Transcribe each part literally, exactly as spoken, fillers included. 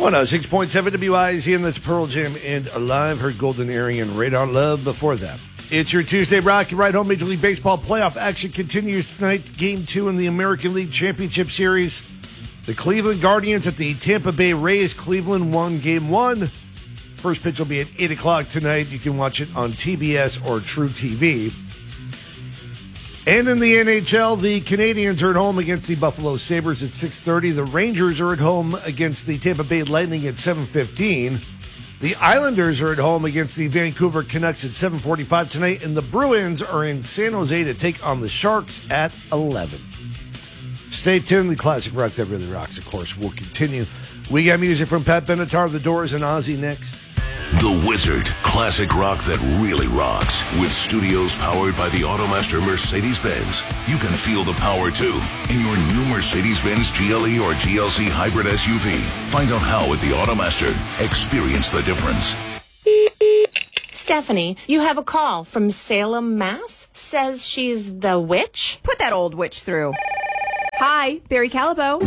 one oh six point seven W I Z, and that's Pearl Jam and Alive. Heard Golden Earring and Radar Love before that. It's your Tuesday Rocky Ride Home. Major League Baseball playoff action continues tonight. Game two in the American League Championship Series. The Cleveland Guardians at the Tampa Bay Rays. Cleveland won game one. First pitch will be at eight o'clock tonight. You can watch it on T B S or True T V. And in the N H L, the Canadians are at home against the Buffalo Sabres at six thirty. The Rangers are at home against the Tampa Bay Lightning at seven fifteen. The Islanders are at home against the Vancouver Canucks at seven forty-five tonight. And the Bruins are in San Jose to take on the Sharks at eleven. Stay tuned. The classic rock that really rocks, of course, will continue. We got music from Pat Benatar, The Doors, and Ozzy next. The Wizard, classic rock that really rocks. With studios powered by the Automaster Mercedes-Benz. You can feel the power, too, in your new Mercedes-Benz G L E or G L C hybrid S U V. Find out how at the Automaster. Experience the difference. Stephanie, you have a call from Salem, Mass. Says she's the witch. Put that old witch through. Hi, Barry Callebaut.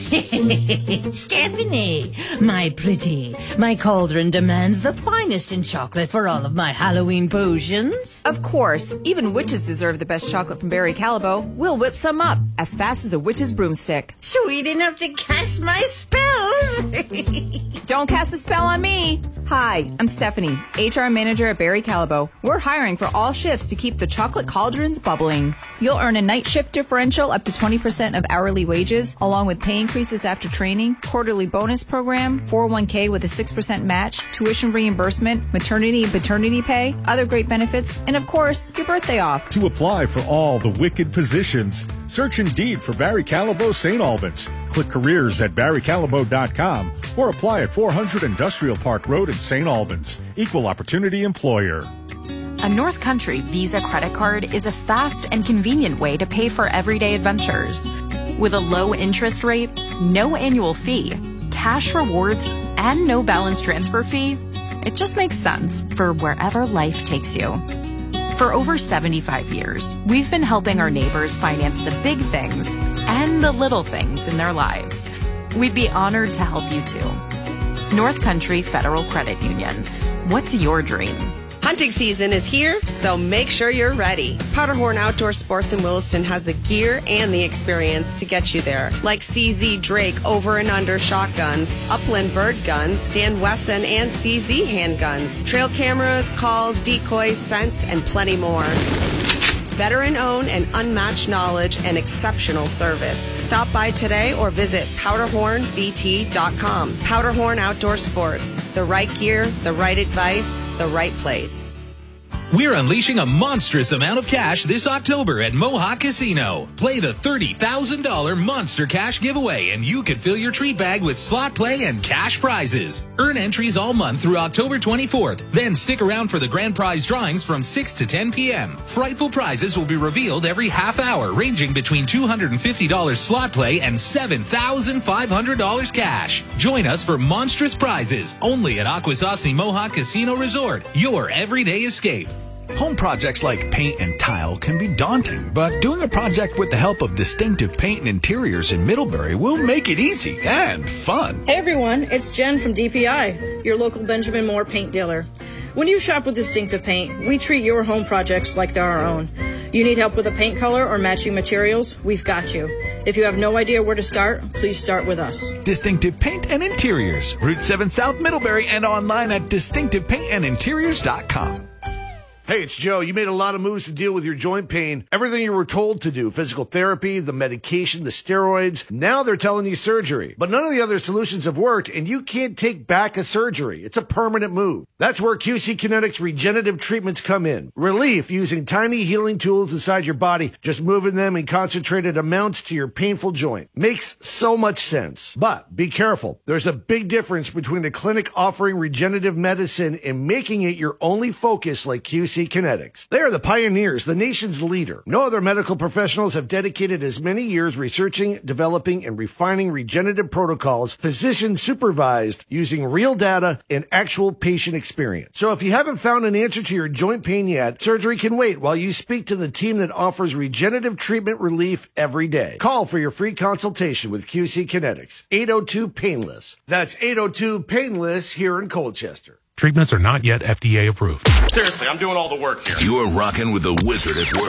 Stephanie, my pretty, my cauldron demands the finest in chocolate for all of my Halloween potions. Of course, even witches deserve the best chocolate from Barry Callebaut. We'll whip some up as fast as a witch's broomstick. Sweet enough to cast my spells. Don't cast a spell on me. Hi, I'm Stephanie, H R manager at Barry Callebaut. We're hiring for all shifts to keep the chocolate cauldrons bubbling. You'll earn a night shift differential up to twenty percent of hourly wages, along with pay increases after training, quarterly bonus program, four oh one k with a six percent match, tuition reimbursement, maternity and paternity pay, other great benefits, and of course, your birthday off. To apply for all the wicked positions, search Indeed for Barry Callebaut Saint Albans. Click careers at barry callebaut dot com or apply at four hundred Industrial Park Road in Saint Albans. Equal opportunity employer. A North Country Visa credit card is a fast and convenient way to pay for everyday adventures. With a low interest rate, no annual fee, cash rewards, and no balance transfer fee, it just makes sense for wherever life takes you. For over seventy-five years, we've been helping our neighbors finance the big things and the little things in their lives. We'd be honored to help you too. North Country Federal Credit Union. What's your dream? Hunting season is here, so make sure you're ready. Powderhorn Outdoor Sports in Williston has the gear and the experience to get you there. Like C Z Drake over and under shotguns, Upland Bird guns, Dan Wesson and C Z handguns, trail cameras, calls, decoys, scents, and plenty more. Veteran-owned and unmatched knowledge and exceptional service. Stop by today or visit powderhorn v t dot com. Powderhorn Outdoor Sports. The right gear, the right advice, the right place. We're unleashing a monstrous amount of cash this October at Mohawk Casino. Play the thirty thousand dollars Monster Cash giveaway, and you could fill your treat bag with slot play and cash prizes. Earn entries all month through October twenty-fourth. Then stick around for the grand prize drawings from six to ten p.m. Frightful prizes will be revealed every half hour, ranging between two hundred fifty dollars slot play and seven thousand five hundred dollars cash. Join us for monstrous prizes only at Akwesasne Mohawk Casino Resort, your everyday escape. Home projects like paint and tile can be daunting, but doing a project with the help of Distinctive Paint and Interiors in Middlebury will make it easy and fun. Hey everyone, it's Jen from D P I, your local Benjamin Moore paint dealer. When you shop with Distinctive Paint, we treat your home projects like they're our own. You need help with a paint color or matching materials? We've got you. If you have no idea where to start, please start with us. Distinctive Paint and Interiors, Route seven South Middlebury, and online at distinctive paint and interiors dot com. Hey, it's Joe. You made a lot of moves to deal with your joint pain. Everything you were told to do, physical therapy, the medication, the steroids. Now they're telling you surgery. But none of the other solutions have worked, and you can't take back a surgery. It's a permanent move. That's where Q C Kinetics regenerative treatments come in. Relief using tiny healing tools inside your body, just moving them in concentrated amounts to your painful joint. Makes so much sense. But be careful. There's a big difference between a clinic offering regenerative medicine and making it your only focus like Q C C Kinetics. They are the pioneers, the nation's leader. No other medical professionals have dedicated as many years researching, developing, and refining regenerative protocols, physician supervised, using real data and actual patient experience. So if you haven't found an answer to your joint pain yet, surgery can wait while you speak to the team that offers regenerative treatment relief every day. Call for your free consultation with Q C Kinetics. eight oh two Painless. That's eight oh two Painless here in Colchester. Treatments are not yet F D A approved. Seriously, I'm doing all the work here. You're rocking with the wizard at work.